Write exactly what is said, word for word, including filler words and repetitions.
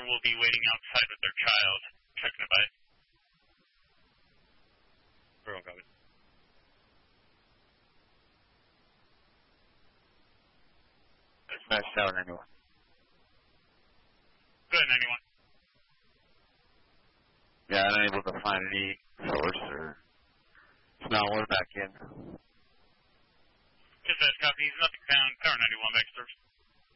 will be waiting outside with their child. Checking it by. We're all covered. Smash Tower ninety-one. Good, ninety-one. Yeah, I'm unable to find any source or smell. We're back in. Just that copy. Nothing found. Tower ninety-one back to service.